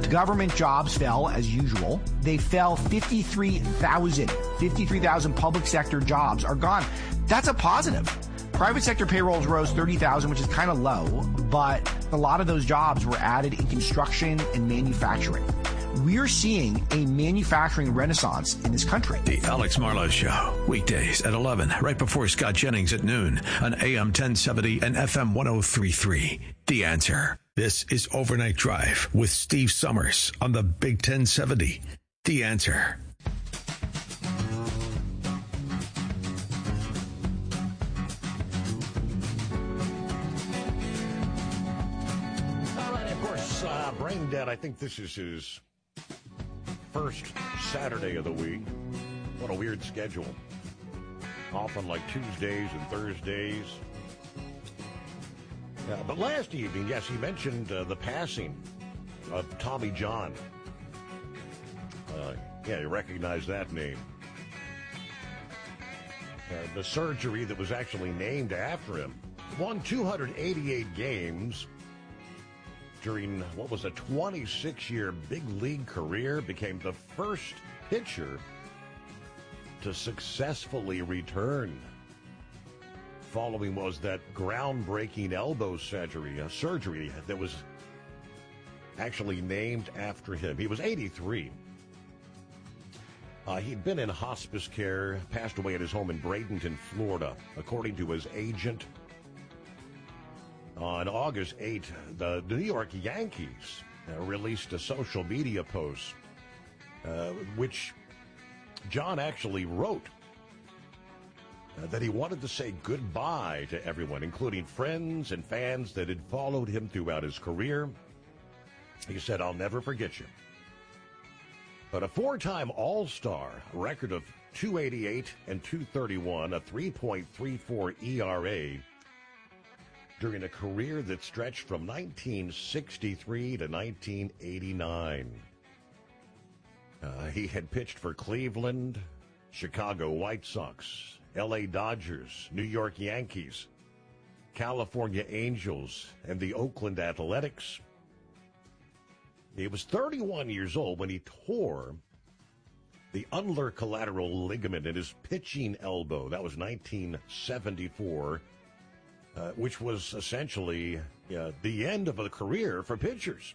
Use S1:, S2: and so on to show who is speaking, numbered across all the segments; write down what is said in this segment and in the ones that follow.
S1: that.
S2: Government jobs fell as usual. They fell 53,000. 53,000 public sector jobs are gone. That's a positive. Private sector payrolls rose 30,000, which is kind of low, but a lot of those jobs were added in construction and manufacturing. We're seeing a manufacturing renaissance in this country.
S1: The Alex Marlowe Show, weekdays at 11, right before Scott Jennings at noon on AM 1070 and FM 103.3. The Answer. This is Overnight Drive with Steve Summers on the Big 1070. The Answer.
S3: All right, of course, Brain Dead, I think this is his first Saturday of the week. What a weird schedule. Off on like Tuesdays and Thursdays. But last evening, yes, he mentioned the passing of Tommy John. Yeah, you recognize that name. The surgery that was actually named after him. Won 288 games during what was a 26-year big league career. Became the first pitcher to successfully return following was that groundbreaking elbow surgery, a surgery that was actually named after him. He was 83. He'd been in hospice care, passed away at his home in Bradenton, Florida. According to his agent, on August 8th, the New York Yankees released a social media post, which John actually wrote that he wanted to say goodbye to everyone, including friends and fans that had followed him throughout his career. He said, "I'll never forget you." But a four-time All-Star, a record of 288 and 231, a 3.34 ERA during a career that stretched from 1963 to 1989. He had pitched for Cleveland, Chicago White Sox, L.A. Dodgers, New York Yankees, California Angels, and the Oakland Athletics. He was 31 years old when he tore the ulnar collateral ligament in his pitching elbow. That was 1974, which was essentially the end of a career for pitchers.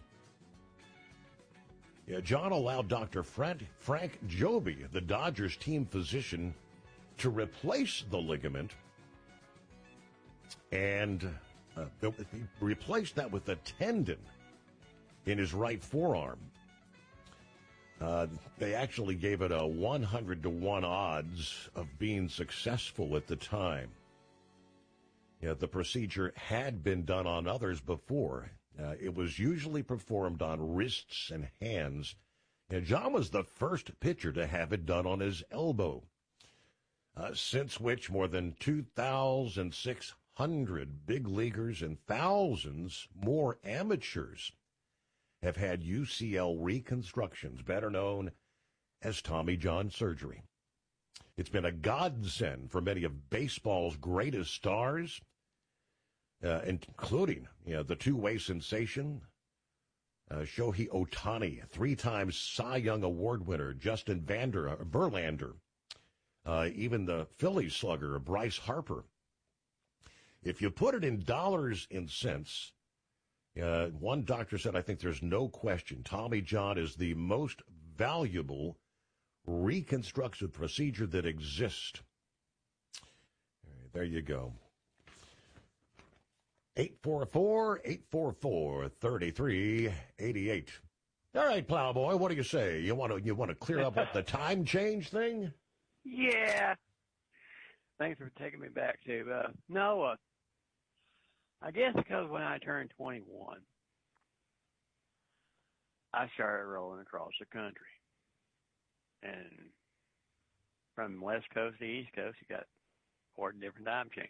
S3: John allowed Dr. Frank Joby, the Dodgers team physician, to replace the ligament, and he replaced that with a tendon in his right forearm. They actually gave it a 100-to-1 odds of being successful at the time. The procedure had been done on others before. It was usually performed on wrists and hands, and John was the first pitcher to have it done on his elbow, since which more than 2,600 big leaguers and thousands more amateurs have had UCL reconstructions, better known as Tommy John surgery. It's been a godsend for many of baseball's greatest stars, including the two-way sensation, Shohei Ohtani, three-time Cy Young Award winner Justin Verlander, even the Phillies slugger Bryce Harper. If you put it in dollars and cents, one doctor said, I think there's no question Tommy John is the most valuable reconstructive procedure that exists. There you go. 844-844-3388. All right, Plowboy, what do you say? You want to clear up with the time change thing?
S4: Yeah. Thanks for taking me back to no. I guess because when I turned 21, I started rolling across the country, and from West Coast to East Coast, you got 4 different time changes.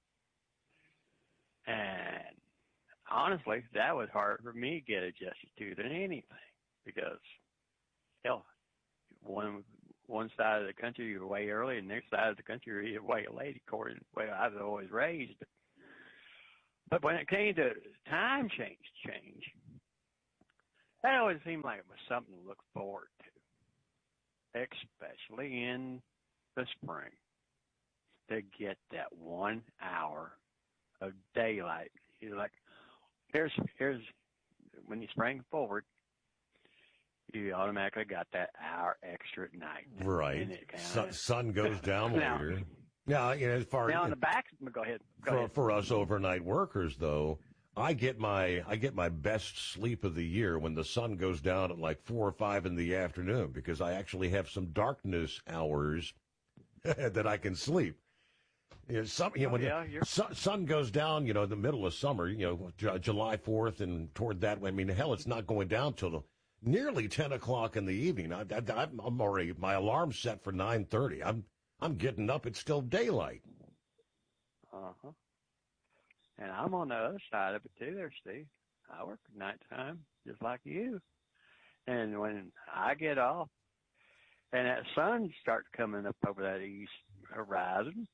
S4: And honestly, that was hard for me to get adjusted to than anything, because hell, one side of the country you're way early, and the next side of the country you're way late, according to the way I was always raised. But when it came to time change, that always seemed like it was something to look forward to, especially in the spring, to get that 1 hour of daylight. You're like, here's when you spring forward, you automatically got that hour extra at night.
S3: Right. Sun goes down later. Now, as far
S4: on the back, go ahead.
S3: For us overnight workers, though, I get my best sleep of the year when the sun goes down at like 4 or 5 in the afternoon, because I actually have some darkness hours that I can sleep. When the sun goes down, in the middle of summer, July 4th and toward that. I mean, hell, it's not going down till nearly 10 o'clock in the evening. I'm already, my alarm's set for 9:30. I'm getting up. It's still daylight.
S4: Uh-huh. And I'm on the other side of it too there, Steve. I work at nighttime just like you. And when I get off and that sun starts coming up over that east horizon,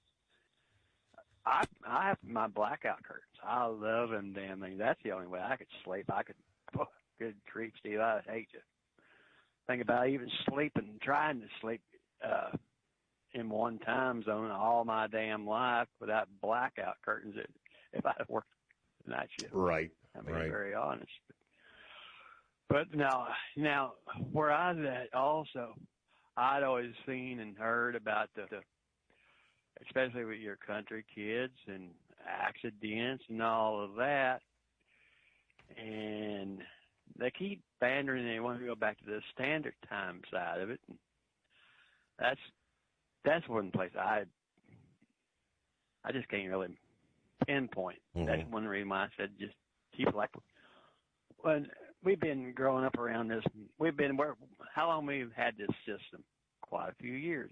S4: I have my blackout curtains. I love them damn things. That's the only way I could sleep. Good treat, Steve. I hate you. Think about even sleeping, trying to sleep in one time zone all my damn life without blackout curtains if I had worked the night shift.
S3: Right.
S4: I'm being very honest. But now where I was at also, I'd always seen and heard about the especially with your country kids and accidents and all of that. And they keep pandering. They want to go back to the standard time side of it. And that's one place I just can't really pinpoint. Mm-hmm. That's one reason why I said just keep it like when we've been growing up around this. How long we've had this system? Quite a few years.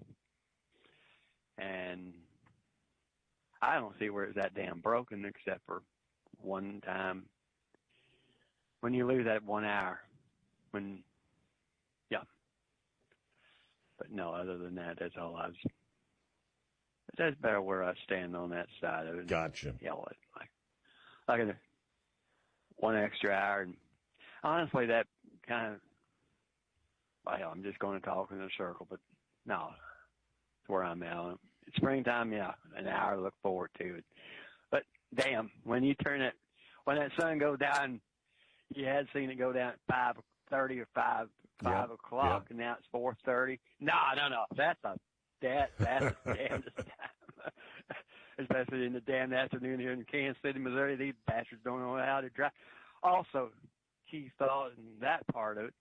S4: And I don't see where it's that damn broken except for one time when you lose that 1 hour. But no, other than that, that's all I was. That's better where I stand on that side of it.
S3: Gotcha.
S4: Yell it like a 1 extra hour, and honestly, that kind of. Well, I'm just going to talk in a circle, but no, that's where I'm at. It's springtime, an hour to look forward to it. But damn, when that sun goes down, you had seen it go down at 5:30 or 5 o'clock, and now it's 4:30. No, that's the damnedest time. Especially in the damn afternoon here in Kansas City, Missouri. These bastards don't know how to drive. Also, key thought in that part of it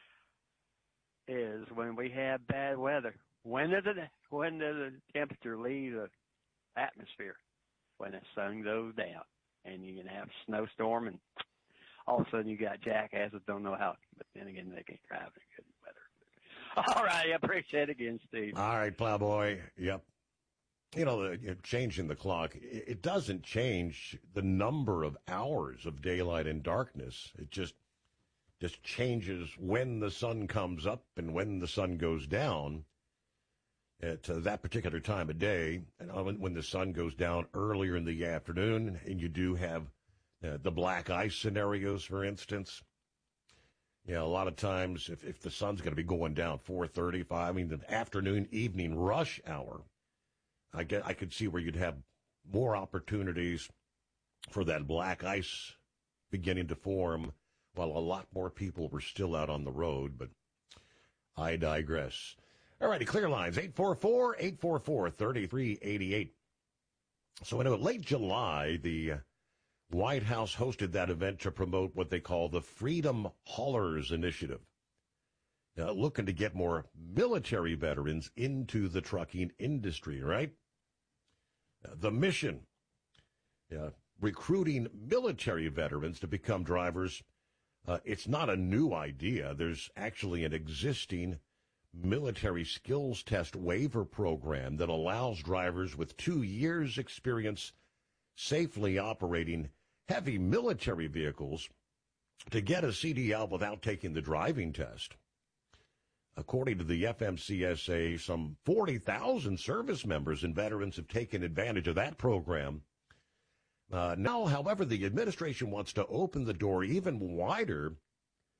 S4: is when we have bad weather. When does the temperature leave the atmosphere? When the sun goes down, and you can have a snowstorm, and all of a sudden you got jackasses don't know how. But then again, they can't drive in good weather. All right, I appreciate it again, Steve.
S3: All right, Plowboy. Yep. Changing the clock, it doesn't change the number of hours of daylight and darkness. It just changes when the sun comes up and when the sun goes down at that particular time of day. And when the sun goes down earlier in the afternoon, and you do have the black ice scenarios, for instance. A lot of times if the sun's going to be going down 4:35, I mean the afternoon, evening rush hour, I could see where you'd have more opportunities for that black ice beginning to form while a lot more people were still out on the road, but I digress. All righty, clear lines, 844-844-3388. So in late July, the White House hosted that event to promote what they call the Freedom Haulers Initiative, looking to get more military veterans into the trucking industry, right? The mission, recruiting military veterans to become drivers, it's not a new idea. There's actually an existing military skills test waiver program that allows drivers with 2 years' experience safely operating heavy military vehicles to get a CDL without taking the driving test. According to the FMCSA, some 40,000 service members and veterans have taken advantage of that program. Now, however, the administration wants to open the door even wider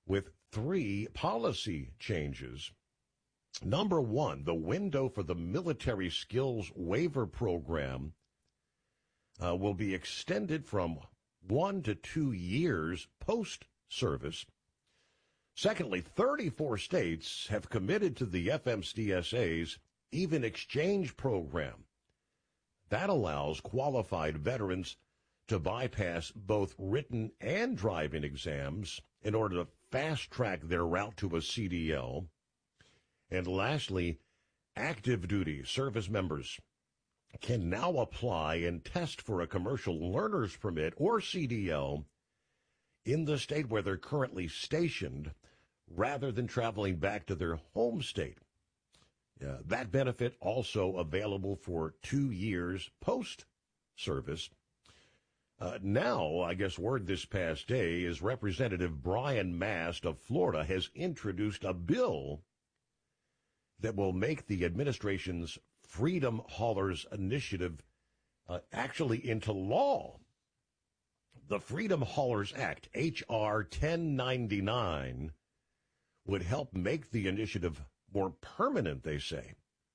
S3: with 3 policy changes. Number 1, the window for the military skills waiver program will be extended from 1 to 2 years post-service. Secondly, 34 states have committed to the FMCSA's Even Exchange program. That allows qualified veterans to bypass both written and driving exams in order to fast-track their route to a CDL. And lastly, active duty service members can now apply and test for a commercial learner's permit or CDL in the state where they're currently stationed rather than traveling back to their home state. That benefit also available for 2 years post-service. Now, I guess word this past day is Representative Brian Mast of Florida has introduced a bill that will make the administration's Freedom Haulers Initiative actually into law. The Freedom Haulers Act, H.R. 1099, would help make the initiative more permanent, they say.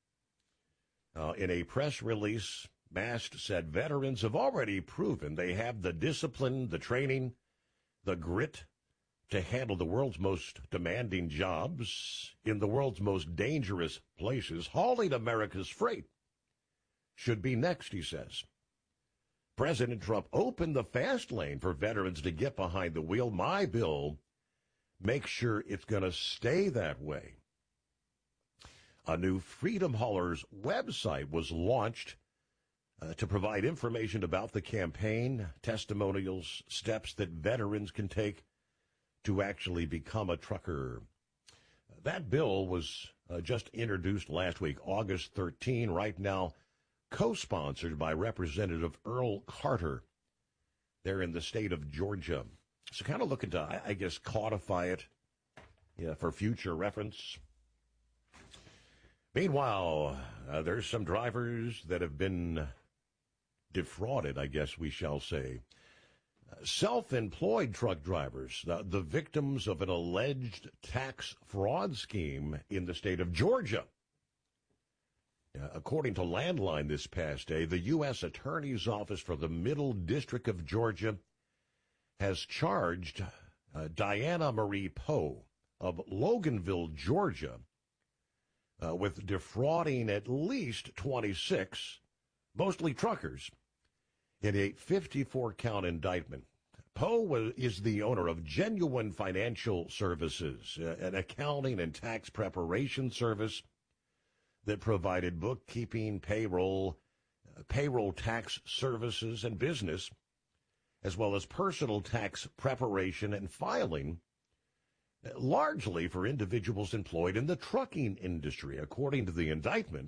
S3: In a press release, Mast said veterans have already proven they have the discipline, the training, the grit to handle the world's most demanding jobs in the world's most dangerous places. Hauling America's freight should be next, he says. President Trump opened the fast lane for veterans to get behind the wheel. My bill makes sure it's going to stay that way. A new Freedom Haulers website was launched to provide information about the campaign, testimonials, steps that veterans can take to actually become a trucker. That bill was just introduced last week, August 13, right now co-sponsored by Representative Earl Carter there in the state of Georgia. So kind of looking to, I guess, codify it for future reference. Meanwhile, there's some drivers that have been defrauded, I guess we shall say. Self-employed truck drivers, the victims of an alleged tax fraud scheme in the state of Georgia. According to Landline this past day, the U.S. Attorney's Office for the Middle District of Georgia has charged Diana Marie Poe of Loganville, Georgia, with defrauding at least 26, mostly truckers, in a 54-count indictment. Poe is the owner of Genuine Financial Services, an accounting and tax preparation service that provided bookkeeping, payroll tax services, and business, as well as personal tax preparation and filing, largely for individuals employed in the trucking industry. According to the indictment,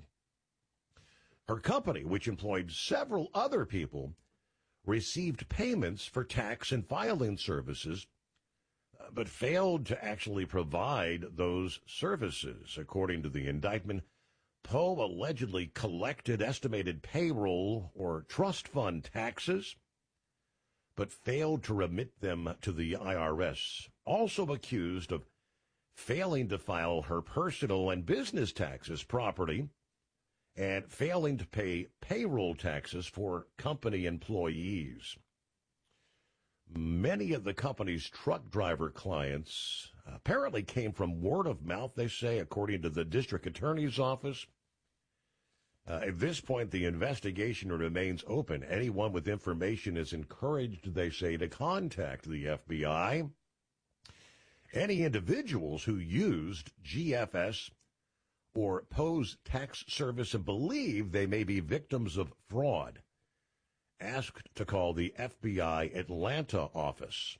S3: her company, which employed several other people, received payments for tax and filing services, but failed to actually provide those services. According to the indictment, Poe allegedly collected estimated payroll or trust fund taxes, but failed to remit them to the IRS. Also accused of failing to file her personal and business taxes, property, and failing to pay payroll taxes for company employees. Many of the company's truck driver clients apparently came from word of mouth, they say, according to the district attorney's office. At this point, the investigation remains open. Anyone with information is encouraged, they say, to contact the FBI. Any individuals who used GFS or Poe's tax service and believe they may be victims of fraud, asked to call the FBI Atlanta office.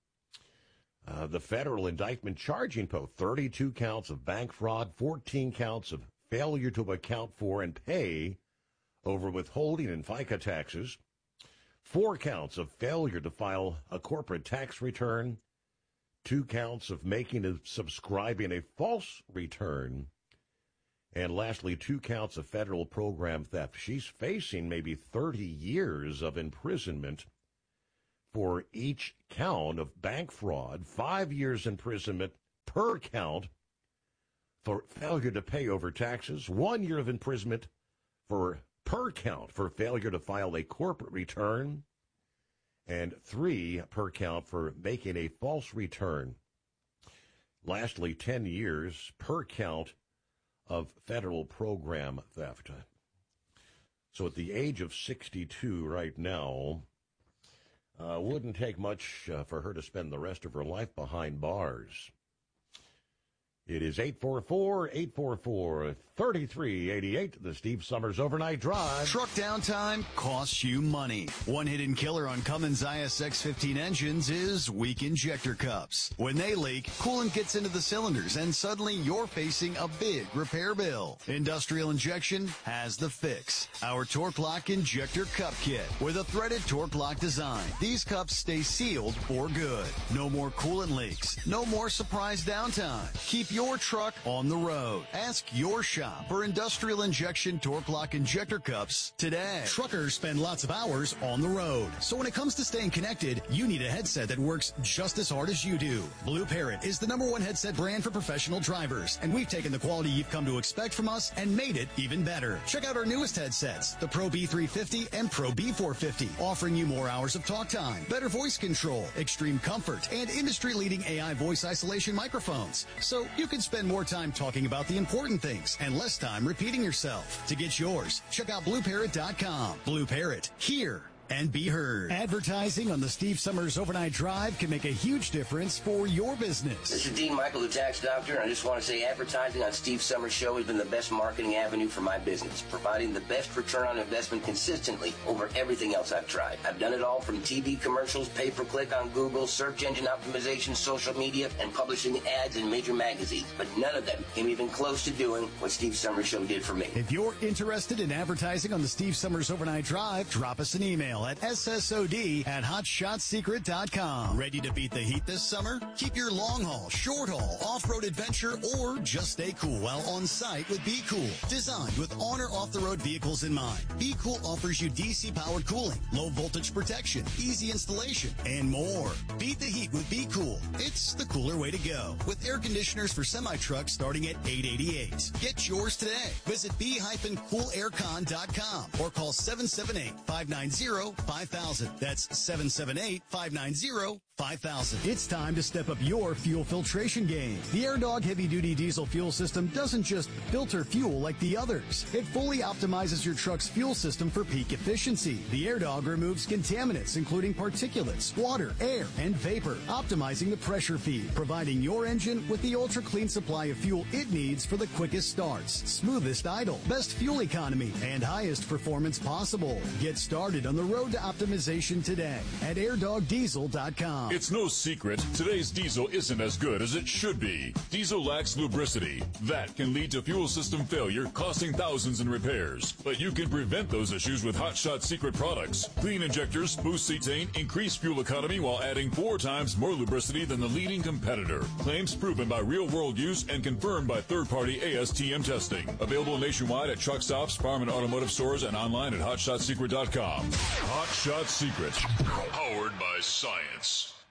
S3: The federal indictment charging Poe 32 counts of bank fraud, 14 counts of failure to account for and pay over withholding and FICA taxes, 4 counts of failure to file a corporate tax return, 2 counts of making and subscribing a false return, and lastly, 2 counts of federal program theft. She's facing maybe 30 years of imprisonment for each count of bank fraud, 5 years imprisonment per count for failure to pay over taxes, 1 year of imprisonment per count for failure to file a corporate return, and 3 per count for making a false return. Lastly, 10 years per count of federal program theft. So at the age of 62 right now, wouldn't take much for her to spend the rest of her life behind bars. It is 844-844-3388, the Steve Summers Overnight Drive.
S5: Truck downtime costs you money. One hidden killer on Cummins ISX-15 engines is weak injector cups. When they leak, coolant gets into the cylinders, and suddenly you're facing a big repair bill. Industrial Injection has the fix. Our Torque Lock Injector Cup Kit with a threaded Torque Lock design. These cups stay sealed for good. No more coolant leaks. No more surprise downtime. Keep your truck on the road. Ask your shop for Industrial Injection Torque Lock Injector Cups today.
S6: Truckers spend lots of hours on the road. So when it comes to staying connected, you need a headset that works just as hard as you do. Blue Parrot is the #1 headset brand for professional drivers, and we've taken the quality you've come to expect from us and made it even better. Check out our newest headsets, the Pro B350 and Pro B450, offering you more hours of talk time, better voice control, extreme comfort, and industry-leading AI voice isolation microphones. So you can spend more time talking about the important things and less time repeating yourself. To get yours, check out BlueParrot.com. Blue Parrot, hear and be heard. Advertising on the Steve Summers Overnight Drive can make a huge difference for your business.
S7: This is Dean Michael, the tax doctor, and I just want to say advertising on Steve Summers' show has been the best marketing avenue for my business, providing the best return on investment consistently over everything else I've tried. I've done it all from TV commercials, pay-per-click on Google, search engine optimization, social media, and publishing ads in major magazines, but none of them came even close to doing what Steve Summers' show did for me.
S6: If you're interested in advertising on the Steve Summers Overnight Drive, drop us an email at ssod@hotshotsecret.com. Ready to beat the heat this summer? Keep your long haul, short haul, off-road adventure, or just stay cool while on site with Be Cool. Designed with on or off-the-road vehicles in mind, Be Cool offers you DC-powered cooling, low voltage protection, easy installation, and more. Beat the heat with Be Cool. It's the cooler way to go. With air conditioners for semi-trucks starting at $888. Get yours today. Visit b-coolaircon.com or call 778-590-5000. That's 778-590-5000. It's time to step up your fuel filtration game. The AirDog heavy-duty diesel fuel system doesn't just filter fuel like the others. It fully optimizes your truck's fuel system for peak efficiency. The AirDog removes contaminants, including particulates, water, air, and vapor, optimizing the pressure feed, providing your engine with the ultra-clean supply of fuel it needs for the quickest starts, smoothest idle, best fuel economy, and highest performance possible. Get started on the road to optimization today at airdogdiesel.com.
S8: It's no secret today's diesel isn't as good as it should be. Diesel lacks lubricity. That can lead to fuel system failure, costing thousands in repairs. But you can prevent those issues with Hot Shot Secret products. Clean injectors, boost cetane, increase fuel economy while adding 4 times more lubricity than the leading competitor. Claims proven by real-world use and confirmed by third-party ASTM testing. Available nationwide at truck stops, farm and automotive stores, and online at hotshotsecret.com. Hot Shot Secret, powered by science.